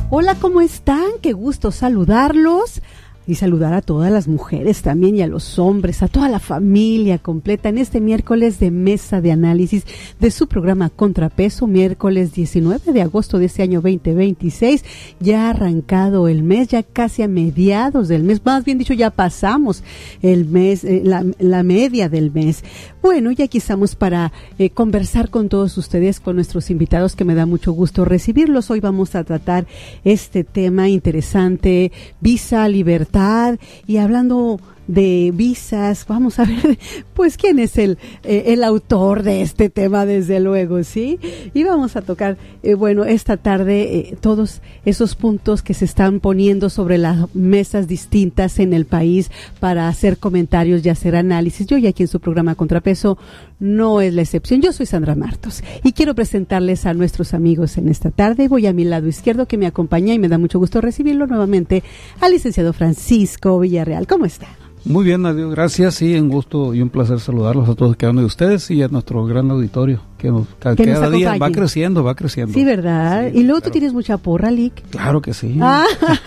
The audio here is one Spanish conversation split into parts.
Hola, ¿cómo están? Qué gusto saludarlos. Y saludar a todas las mujeres también y a los hombres, a toda la familia completa en este miércoles de mesa de análisis de su programa Contrapeso, miércoles 19 de agosto de este año 2026. Ya ha arrancado el mes, ya casi a mediados del mes, más bien dicho, ya pasamos el mes, la media del mes. Bueno, y aquí estamos para conversar con todos ustedes, con nuestros invitados, que me da mucho gusto recibirlos. Hoy vamos a tratar este tema interesante, visa, libertad. Y hablando de visas, vamos a ver, pues, quién es el autor de este tema, desde luego, ¿sí? Y vamos a tocar, bueno, esta tarde todos esos puntos que se están poniendo sobre las mesas distintas en el país para hacer comentarios y hacer análisis. Yo, y aquí en su programa Contrapeso, no es la excepción. Yo soy Sandra Martos y quiero presentarles a nuestros amigos en esta tarde. Voy a mi lado izquierdo, que me acompaña, y me da mucho gusto recibirlo nuevamente, al licenciado Francisco Villarreal. ¿Cómo está? Muy bien, adiós, gracias, sí, un gusto y un placer saludarlos a todos cada uno de ustedes y a nuestro gran auditorio que cada día va creciendo. Sí, ¿verdad? Sí, y luego claro. Tú tienes mucha porra, Lick. Claro que sí. Ah,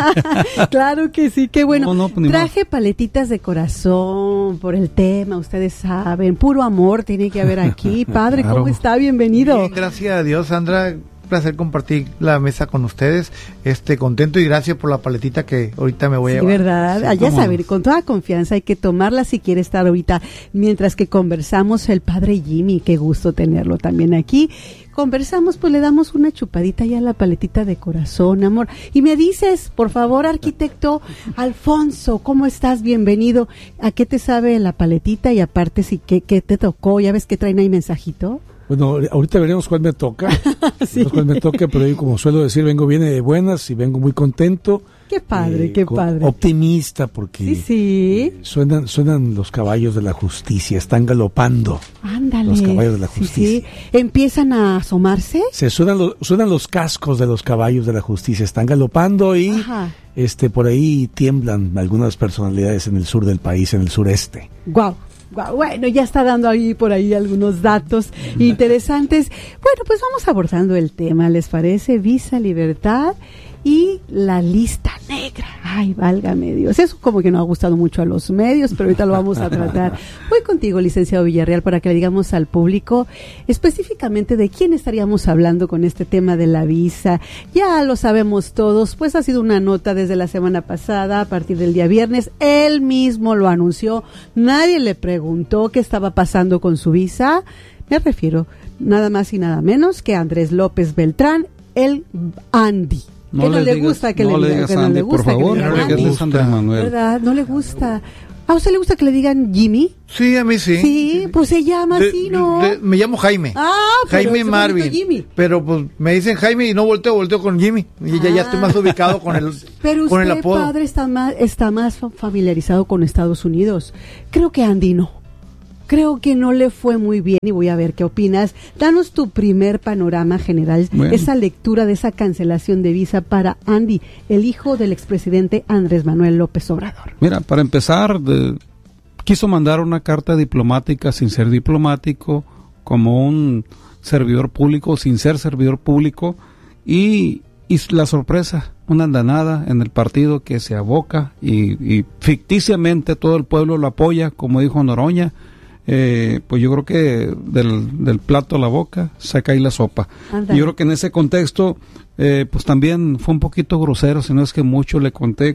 claro que sí, qué bueno. Pues traje paletitas de corazón por el tema, ustedes saben, puro amor tiene que haber aquí. Padre, Claro. ¿Cómo está? Bienvenido. Bien, gracias a Dios, Sandra. Placer compartir la mesa con ustedes. Contento, y gracias por la paletita que ahorita me voy a Sí, llevar. ¿verdad? Sí, Allá cómo no. saber, con toda confianza hay que tomarla si quiere estar ahorita mientras que conversamos. El padre Jimmy, qué gusto tenerlo también aquí. Conversamos, pues le damos una chupadita ya a la paletita de corazón, amor. Y me dices, por favor, arquitecto Alfonso, ¿cómo estás? Bienvenido. ¿A qué te sabe la paletita? Y aparte, si qué te tocó, ¿ya ves que traen ahí mensajito? Bueno, ahorita veremos cuál me toca. Sí. Veremos cuál me toca, pero yo, como suelo decir, viene de buenas y vengo muy contento. Qué padre, qué padre. Optimista, porque Sí. suenan los caballos de la justicia, están galopando. Ándale. Los caballos de la justicia. Sí. ¿Empiezan a asomarse? Suenan los cascos de los caballos de la justicia, están galopando y Ajá. por ahí tiemblan algunas personalidades en el sur del país, en el sureste. Guau. Bueno, ya está dando ahí por ahí algunos datos interesantes. Bueno, pues vamos abordando el tema, ¿les parece? Visa, libertad y la lista negra. Ay, válgame Dios. Eso como que no ha gustado mucho a los medios, pero ahorita lo vamos a tratar. Voy contigo, licenciado Villarreal, para que le digamos al público específicamente de quién estaríamos hablando con este tema de la visa. Ya lo sabemos todos, pues ha sido una nota desde la semana pasada, a partir del día viernes. Él mismo lo anunció. Nadie le preguntó qué estaba pasando con su visa. Me refiero nada más y nada menos que a Andrés López Beltrán, el Andy. Que no le gusta que le digan, que no le gusta, por favor, que le digan porque Andy. es Andrés Manuel. ¿Verdad? No le gusta. ¿A usted le gusta que le digan Jimmy? Sí, a mí sí. Sí, pues se llama así, ¿no? Me llamo Jaime. Ah, pero Jaime ese Marvin. bonito Jimmy. Pero pues me dicen Jaime y no volteo con Jimmy. Y ya estoy más ubicado con el Pero con el usted, apodo. padre, está más familiarizado con Estados Unidos. Creo que Andy no. Creo que no le fue muy bien y voy a ver qué opinas. Danos tu primer panorama general, Bueno. esa lectura de esa cancelación de visa para Andy, el hijo del expresidente Andrés Manuel López Obrador. Mira, para empezar, quiso mandar una carta diplomática sin ser diplomático, como un servidor público sin ser servidor público, y la sorpresa, una andanada en el partido que se aboca y ficticiamente todo el pueblo lo apoya, como dijo Noroña. Pues yo creo que del plato a la boca saca ahí la sopa. Ándale. Yo creo que en ese contexto pues también fue un poquito grosero, si no es que mucho. Le conté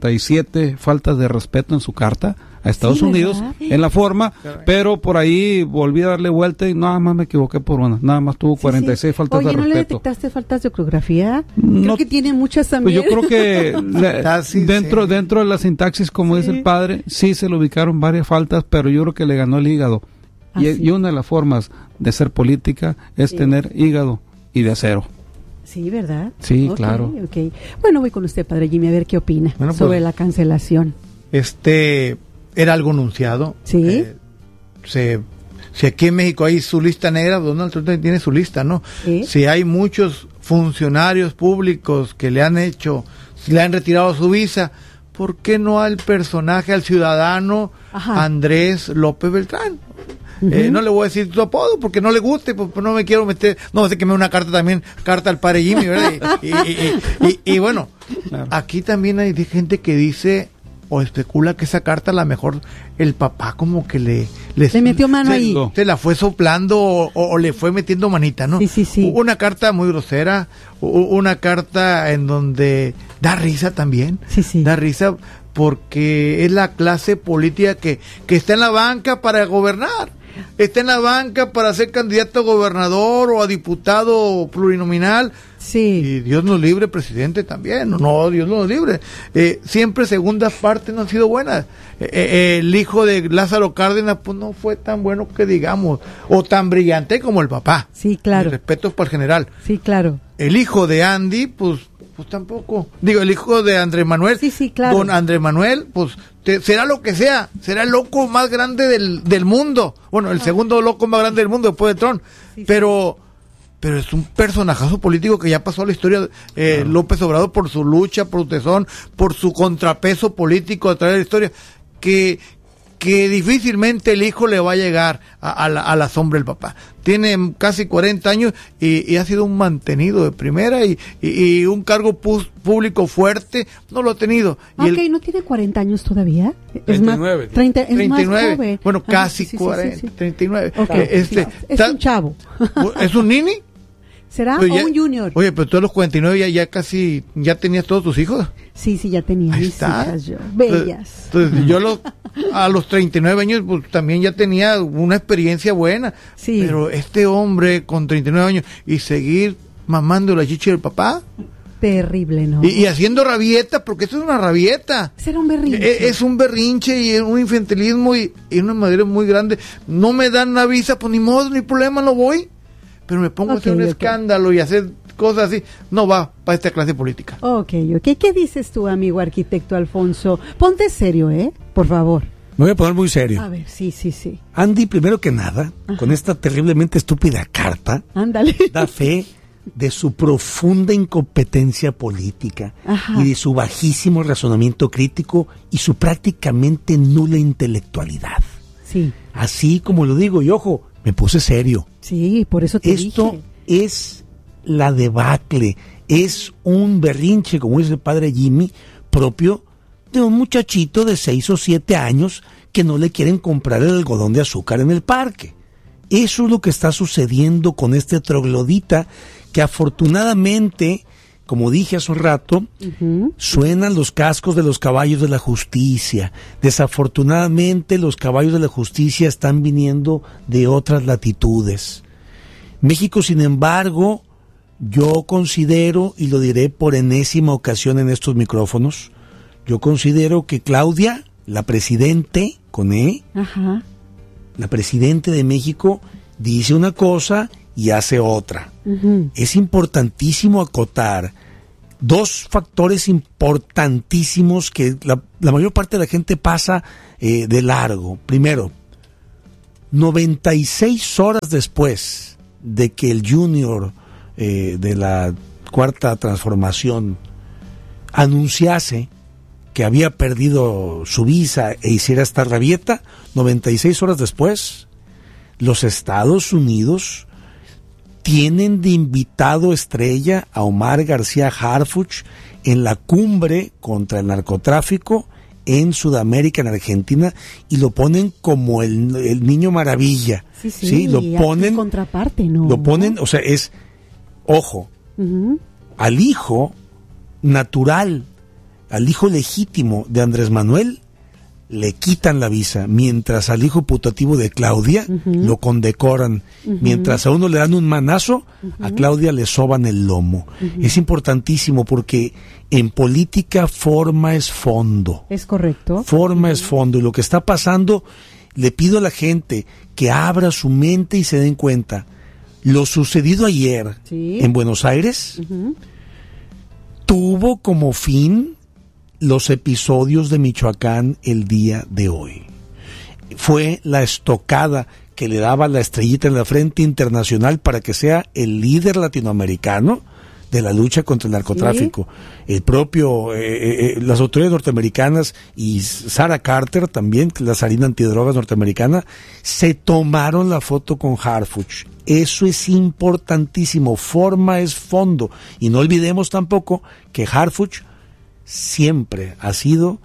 47 faltas de respeto en su carta a Estados Sí, Unidos, ¿verdad? en la forma, pero por ahí volví a darle vuelta y nada más me equivoqué por una, nada más tuvo 46 faltas Oye, de ¿no le respeto. detectaste faltas de ortografía? No, Creo que tiene muchas Pues también. yo creo que Sintaxis, dentro sí. de la sintaxis, como dice el padre, sí se le ubicaron varias faltas, pero yo creo que le ganó el hígado. Y una de las formas de ser política es tener hígado y de acero. Sí, ¿verdad? Sí, Ok, claro. ok. Bueno, voy con usted, padre Jimmy, a ver qué opina Bueno, pues, sobre la cancelación. Era algo anunciado. Sí. Si aquí en México hay su lista negra, Donald Trump tiene su lista, ¿no? Sí. Si hay muchos funcionarios públicos que le han retirado su visa, ¿por qué no al personaje, al ciudadano Ajá. Andrés López Beltrán? No le voy a decir tu apodo porque no le guste, pues no me quiero meter, no sé que me dé una carta también, carta al padre Jimmy, ¿verdad? Y bueno, claro. Aquí también hay gente que dice o especula que esa carta a lo mejor el papá como que le metió mano ahí. Se la fue soplando o le fue metiendo manita, ¿no? Sí. Una carta muy grosera, una carta en donde da risa también. Sí. Da risa porque es la clase política que está en la banca para gobernar. Está en la banca para ser candidato a gobernador o a diputado plurinominal. Sí. Y Dios nos libre, presidente también. No, Dios nos libre. Siempre segundas partes no han sido buenas. El hijo de Lázaro Cárdenas, pues no fue tan bueno que digamos, o tan brillante como el papá. Sí, claro. Respeto para el general. Sí, claro. El hijo de Andy, pues tampoco. Digo, el hijo de Andrés Manuel. Sí, claro. Don Andrés Manuel, pues será lo que sea. Será el loco más grande del mundo. Bueno, el segundo loco más grande del mundo después de Trump. Sí. Pero es un personajazo político que ya pasó a la historia. López Obrador, por su lucha, por su tesón, por su contrapeso político a través de la historia, que difícilmente el hijo le va a llegar a la sombra del papá. Tiene casi 40 años y ha sido un mantenido de primera y un cargo público fuerte no lo ha tenido. Y ¿no tiene 40 años todavía? 39. Es más, 39. Más joven. Bueno, casi 40, sí. 39. Okay. Es un chavo. ¿Es un nini? ¿Será? Oye, o un junior. Oye, pero tú a los 49 ya casi, ya tenías todos tus hijos. Sí, ya tenía Ahí mis está. hijas yo. Bellas. Entonces yo a los 39 años pues también ya tenía una experiencia buena. Sí. Pero este hombre con 39 años y seguir mamando la chichi del papá. Terrible, ¿no? Y haciendo rabietas, porque eso es una rabieta. Será un berrinche. Es un berrinche y un infantilismo y una madera muy grande. No me dan una visa, pues ni modo, ni problema, no voy. Pero me pongo a hacer un escándalo y hacer cosas así. No va para esta clase política. Ok. ¿Qué dices tú, amigo arquitecto Alfonso? Ponte serio, por favor. Me voy a poner muy serio. A ver, sí. Andy, primero que nada, con esta terriblemente estúpida carta, ándale, da fe de su profunda incompetencia política. Ajá. Y de su bajísimo razonamiento crítico y su prácticamente nula intelectualidad. Sí. Así como lo digo, y ojo, me puse serio. Sí, por eso te dije. Esto es la debacle, es un berrinche, como dice el padre Jimmy, propio de un muchachito de 6 o 7 años que no le quieren comprar el algodón de azúcar en el parque. Eso es lo que está sucediendo con este troglodita que afortunadamente, como dije hace un rato, suenan los cascos de los caballos de la justicia. Desafortunadamente los caballos de la justicia están viniendo de otras latitudes. México, sin embargo, yo considero, y lo diré por enésima ocasión en estos micrófonos, yo considero que Claudia, la presidente, con E, ajá, la presidente de México, dice una cosa y hace otra. Es importantísimo acotar dos factores importantísimos que la mayor parte de la gente pasa de largo. Primero, 96 horas después de que el Junior de la Cuarta Transformación anunciase que había perdido su visa e hiciera esta rabieta, 96 horas después, los Estados Unidos tienen de invitado estrella a Omar García Harfuch en la cumbre contra el narcotráfico en Sudamérica, en Argentina, y lo ponen como el niño maravilla. Sí, lo ponen contraparte, ¿no? Lo ponen, o sea, es, ojo, al hijo natural, al hijo legítimo de Andrés Manuel, le quitan la visa, mientras al hijo putativo de Claudia lo condecoran, mientras a uno le dan un manazo, a Claudia le soban el lomo. Es importantísimo porque en política forma es fondo. Es correcto. Forma es fondo, y lo que está pasando, le pido a la gente que abra su mente y se den cuenta. Lo sucedido ayer en Buenos Aires tuvo como fin los episodios de Michoacán el día de hoy. Fue la estocada que le daba la estrellita en la frente internacional para que sea el líder latinoamericano de la lucha contra el narcotráfico. ¿Sí? El propio, las autoridades norteamericanas y Sarah Carter también, la zarina antidrogas norteamericana, se tomaron la foto con Harfuch. Eso es importantísimo, forma es fondo. Y no olvidemos tampoco que Harfuch siempre ha sido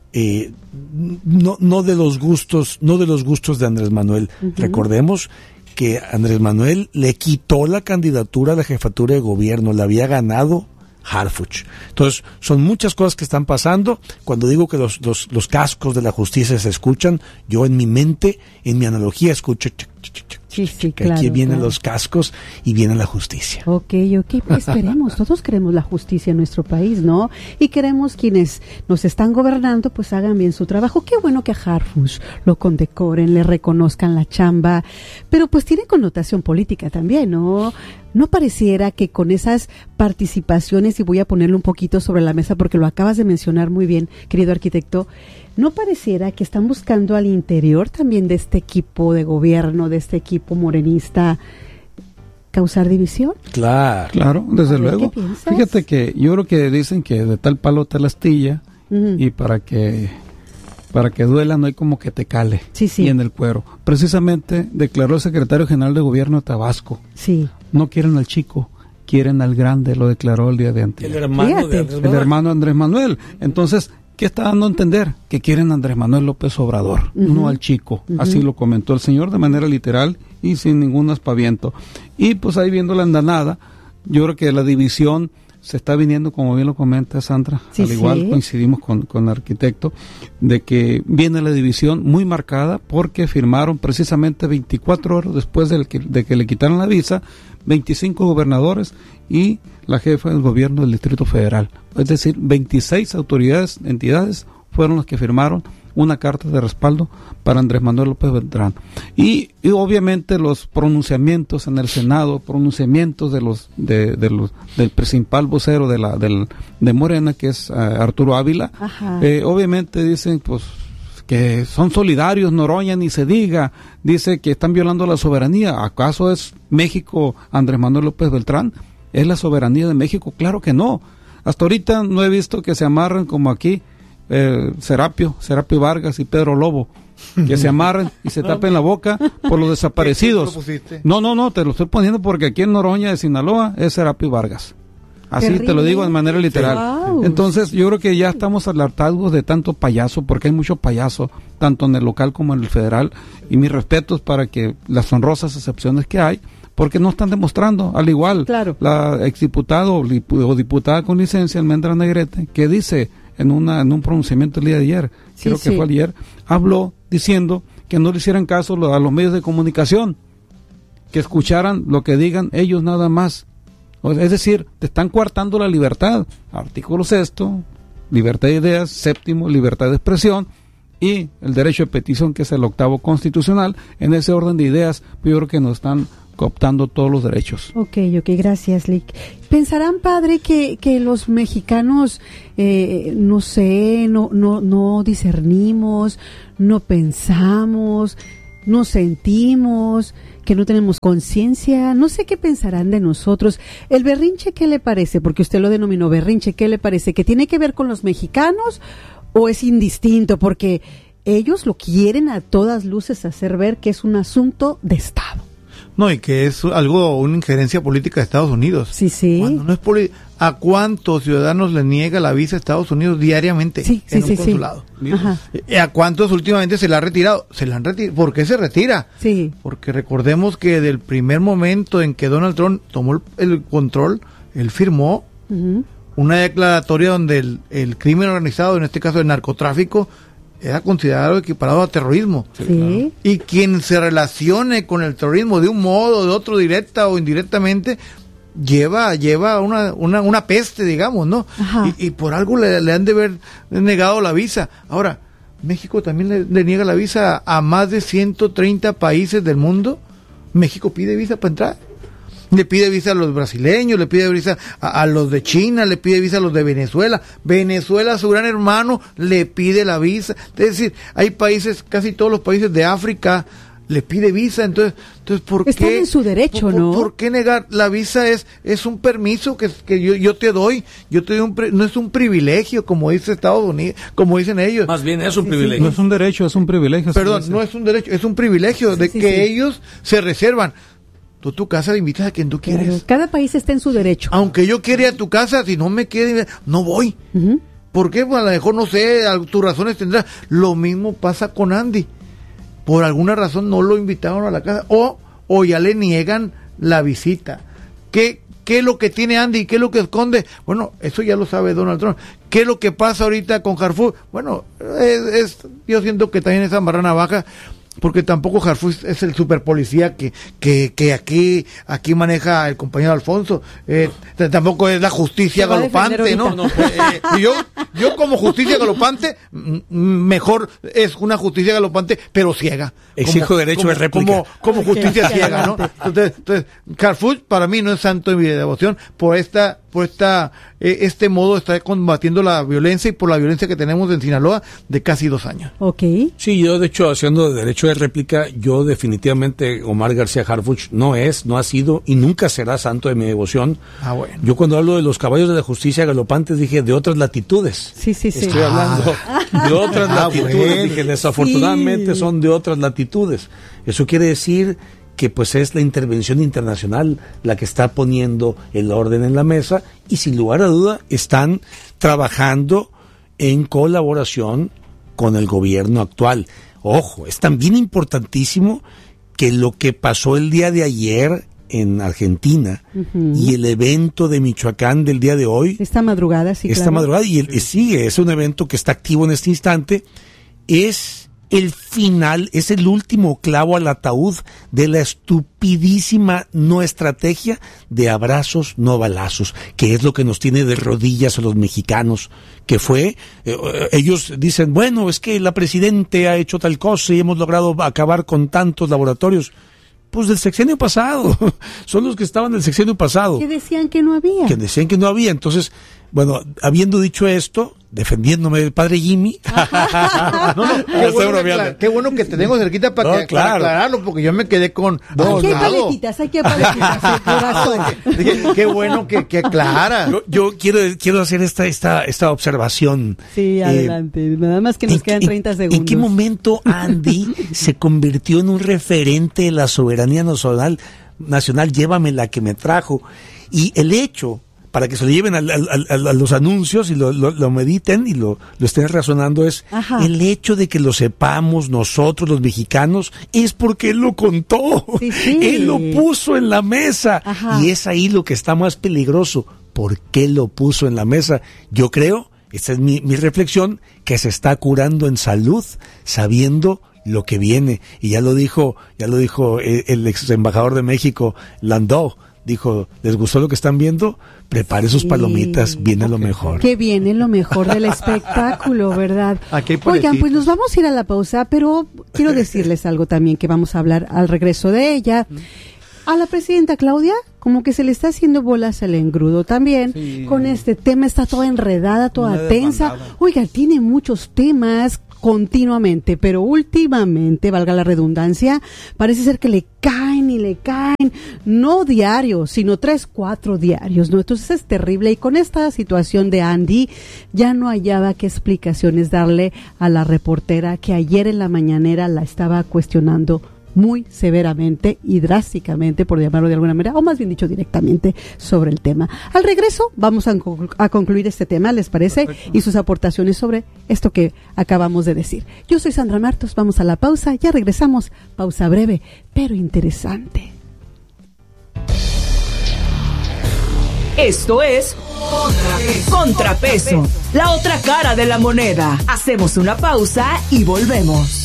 no de los gustos de Andrés Manuel. Recordemos que Andrés Manuel le quitó la candidatura a la jefatura de gobierno, la había ganado Harfuch. Entonces, son muchas cosas que están pasando. Cuando digo que los cascos de la justicia se escuchan, yo en mi mente, en mi analogía, escucho que claro, aquí vienen los cascos y viene la justicia. Ok, pues queremos, todos queremos la justicia en nuestro país, ¿no? Y queremos quienes nos están gobernando, pues hagan bien su trabajo. Qué bueno que a Harfuch lo condecoren, le reconozcan la chamba, pero pues tiene connotación política también, ¿no? No pareciera que con esas participaciones, y voy a ponerlo un poquito sobre la mesa porque lo acabas de mencionar muy bien, querido arquitecto, ¿no pareciera que están buscando al interior también de este equipo de gobierno, de este equipo morenista, causar división? Claro, desde luego. Fíjate que yo creo que dicen que de tal palo tal astilla, y para que duela no hay como que te cale y en el cuero. Precisamente declaró el secretario general de gobierno de Tabasco. Sí. No quieren al chico, quieren al grande, lo declaró el día de antes. El hermano de Andrés Manuel. Entonces, ¿qué está dando a entender? Que quieren a Andrés Manuel López Obrador, no al chico. Así lo comentó el señor de manera literal y sin ningún aspaviento. Y pues ahí viendo la andanada, yo creo que la división se está viniendo, como bien lo comenta Sandra, al igual coincidimos con el arquitecto, de que viene la división muy marcada porque firmaron precisamente 24 horas después de que le quitaron la visa, 25 gobernadores y la jefa del gobierno del Distrito Federal. Es decir, 26 autoridades, entidades, fueron las que firmaron una carta de respaldo para Andrés Manuel López Beltrán. Y obviamente los pronunciamientos en el Senado, pronunciamientos del principal vocero de Morena, que es Arturo Ávila, obviamente dicen pues que son solidarios, Noroña ni se diga, dice que están violando la soberanía. ¿Acaso es México Andrés Manuel López Beltrán? ¿Es la soberanía de México? Claro que no. Hasta ahorita no he visto que se amarren como aquí Serapio Vargas y Pedro Lobo, que se amarren y se tapen la boca por los desaparecidos. No, te lo estoy poniendo porque aquí en Noroña de Sinaloa es Serapio Vargas. Así te lo digo de manera literal. Wow. Entonces yo creo que ya estamos alertados de tanto payaso, porque hay mucho payaso, tanto en el local como en el federal, y mis respetos para que las honrosas excepciones que hay, porque no están demostrando, al igual, la exdiputado o diputada con licencia, Almendra Negrete, que dice en un pronunciamiento el día de ayer, creo que fue ayer, habló diciendo que no le hicieran caso a los medios de comunicación, que escucharan lo que digan ellos nada más. Es decir, te están coartando la libertad. Artículo 6, libertad de ideas, 7, libertad de expresión, y el derecho de petición, que es el 8º constitucional. En ese orden de ideas, yo creo que nos están cooptando todos los derechos. Ok, gracias, Lick. ¿Pensarán, padre, que los mexicanos, no discernimos, no pensamos, no sentimos, que no tenemos conciencia? No sé qué pensarán de nosotros. ¿El berrinche qué le parece? Porque usted lo denominó berrinche. ¿Qué le parece? ¿Que tiene que ver con los mexicanos o es indistinto? Porque ellos lo quieren a todas luces hacer ver que es un asunto de Estado. No, y que es una injerencia política de Estados Unidos. Sí. Cuando no es ¿a cuántos ciudadanos le niega la visa a Estados Unidos diariamente en un consulado? ¿A cuántos últimamente se la ha retirado? Se la han retirado. ¿Por qué se retira? Sí. Porque recordemos que del primer momento en que Donald Trump tomó el control, él firmó una declaratoria donde el crimen organizado, en este caso el narcotráfico, era considerado equiparado a terrorismo. Sí. Y quien se relacione con el terrorismo de un modo o de otro, directa o indirectamente, lleva una peste, digamos, ¿no? Y por algo le han de haber negado la visa. Ahora, México también le niega la visa a más de 130 países del mundo. México pide visa para entrar. Le pide visa a los brasileños, le pide visa a los de China, le pide visa a los de Venezuela. Venezuela, su gran hermano, le pide la visa. Es decir, hay países, casi todos los países de África, le pide visa, entonces ¿por qué? Están en su derecho, ¿no? ¿Por qué negar? La visa es un permiso que yo te doy, no es un privilegio, como dice Estados Unidos, como dicen ellos. Más bien es un privilegio. No es un derecho, es un privilegio. Perdón, no es un derecho, es un privilegio ellos se reservan. Tú tu casa le invitas a quien tú quieres. Claro, cada país está en su derecho. Aunque yo quiera ir a tu casa, si no me quiere, no voy. Uh-huh. ¿Por qué? Pues a lo mejor, no sé, tus razones tendrás. Lo mismo pasa con Andy. Por alguna razón no lo invitaron a la casa o ya le niegan la visita. ¿Qué es lo que tiene Andy? ¿Qué es lo que esconde? Bueno, eso ya lo sabe Donald Trump. ¿Qué es lo que pasa ahorita con Harfuch? Bueno, yo siento que también esa marrana baja, porque tampoco Harfuch es el super policía que aquí maneja el compañero Alfonso. Tampoco es la justicia galopante, ¿no? Yo como justicia galopante, mejor es una justicia galopante, pero ciega. Exijo derecho de réplica. Como justicia ciega, ¿no? Entonces, Harfuch para mí no es santo de mi devoción por este modo está combatiendo la violencia y por la violencia que tenemos en Sinaloa de casi 2 años. Ok. Sí, yo de hecho, haciendo derecho de réplica, yo definitivamente, Omar García Harfuch no ha sido y nunca será santo de mi devoción. Bueno. Yo cuando hablo de los caballos de la justicia galopantes dije de otras latitudes. Sí. Estoy hablando de otras latitudes. Bueno. Dije, desafortunadamente son de otras latitudes. Eso quiere decir que pues es la intervención internacional la que está poniendo el orden en la mesa y sin lugar a duda están trabajando en colaboración con el gobierno actual. Ojo, es también importantísimo que lo que pasó el día de ayer en Argentina y el evento de Michoacán del día de hoy. Esta madrugada, sí, Esta madrugada, y sigue, es un evento que está activo en este instante, es el final, es el último clavo al ataúd de la estupidísima no estrategia de abrazos, no balazos, que es lo que nos tiene de rodillas a los mexicanos, que fue, ellos dicen, bueno, es que la presidente ha hecho tal cosa y hemos logrado acabar con tantos laboratorios. Pues del sexenio pasado, son los que estaban del sexenio pasado. Que decían que no había. Entonces, bueno, habiendo dicho esto, defendiéndome del padre Jimmy. Qué bueno que te tengo cerquita para aclararlo, porque yo me quedé con... Aquí hay paletitas, corazón. Qué bueno que aclara. Yo quiero hacer esta observación. Sí, adelante. Nada más que nos quedan 30 segundos. ¿En qué momento Andy se convirtió en un referente de la soberanía nacional? Llévame la que me trajo. Y el hecho, para que se lo lleven a los anuncios y lo mediten y lo estén razonando, es el hecho de que lo sepamos nosotros los mexicanos es porque él lo contó. Sí. Él lo puso en la mesa. Y es ahí lo que está más peligroso. ¿Por qué lo puso en la mesa? Yo creo, esta es mi reflexión, que se está curando en salud sabiendo lo que viene. Y ya lo dijo el ex embajador de México, Landau. Dijo, ¿les gustó lo que están viendo? Prepare sus palomitas, viene lo mejor. Que viene lo mejor del espectáculo, ¿verdad? Oigan, pues nos vamos a ir a la pausa, pero quiero decirles algo también que vamos a hablar al regreso de ella. A la presidenta Claudia, como que se le está haciendo bolas al engrudo también. Con este tema está toda enredada, toda tensa. Oiga, tiene muchos temas continuamente, pero últimamente, valga la redundancia, parece ser que le caen, no diarios, sino 3-4 diarios, ¿no? Entonces es terrible, y con esta situación de Andy, ya no hallaba qué explicaciones darle a la reportera que ayer en la mañanera la estaba cuestionando muy severamente y drásticamente, por llamarlo de alguna manera, o más bien dicho directamente sobre el tema. Al regreso vamos a concluir este tema, ¿les parece? Perfecto. Y sus aportaciones sobre esto que acabamos de decir. Yo soy Sandra Martos, vamos a la pausa, ya regresamos, pausa breve, pero interesante. Esto es Contrapeso, la otra cara de la moneda. Hacemos una pausa y volvemos.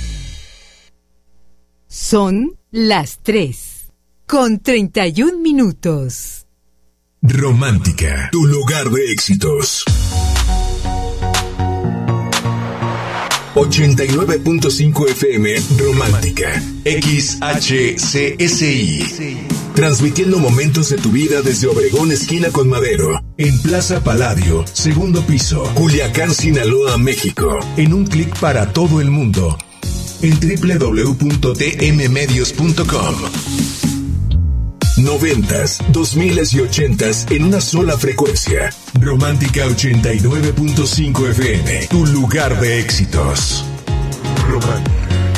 Son las 3:31. Romántica, tu lugar de éxitos. 89.5 FM Romántica, XHCSI. Transmitiendo momentos de tu vida desde Obregón, esquina con Madero, en Plaza Palladio, segundo piso, Culiacán, Sinaloa, México. En un clic para todo el mundo. en www.tmmedios.com. 90s, 2000s y 80s en una sola frecuencia. Romántica 89.5 FM, tu lugar de éxitos. Romántica.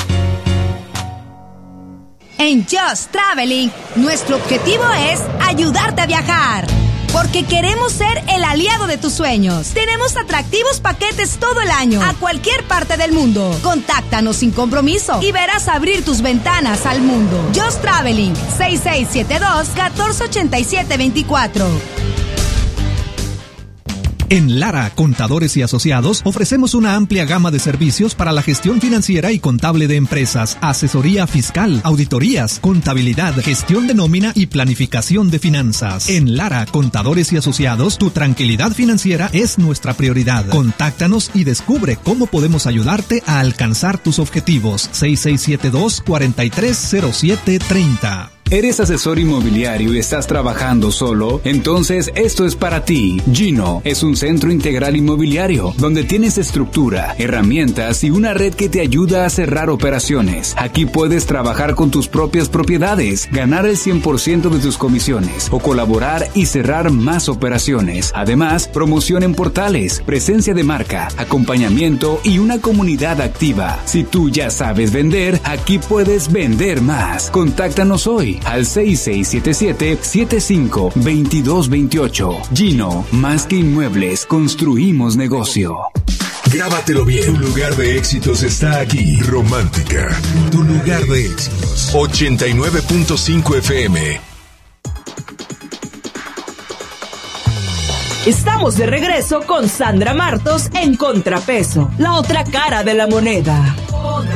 En Just Traveling, nuestro objetivo es ayudarte a viajar. Porque queremos ser el aliado de tus sueños. Tenemos atractivos paquetes todo el año, a cualquier parte del mundo. Contáctanos sin compromiso y verás abrir tus ventanas al mundo. Just Traveling, 6672-1487-24. En Lara, Contadores y Asociados, ofrecemos una amplia gama de servicios para la gestión financiera y contable de empresas, asesoría fiscal, auditorías, contabilidad, gestión de nómina y planificación de finanzas. En Lara, Contadores y Asociados, tu tranquilidad financiera es nuestra prioridad. Contáctanos y descubre cómo podemos ayudarte a alcanzar tus objetivos. 6672-430730. ¿Eres asesor inmobiliario y estás trabajando solo? Entonces esto es para ti. Gino es un centro integral inmobiliario donde tienes estructura, herramientas y una red que te ayuda a cerrar operaciones. Aquí puedes trabajar con tus propias propiedades, ganar el 100% de tus comisiones o colaborar y cerrar más operaciones. Además, promoción en portales, presencia de marca, acompañamiento y una comunidad activa. Si tú ya sabes vender, aquí puedes vender más. Contáctanos hoy al 6677-752228. Gino, más que inmuebles, construimos negocio. Grábatelo bien. Tu lugar de éxitos está aquí. Romántica. Tu lugar de éxitos. 89.5 FM. Estamos de regreso con Sandra Martos en Contrapeso, la otra cara de la moneda.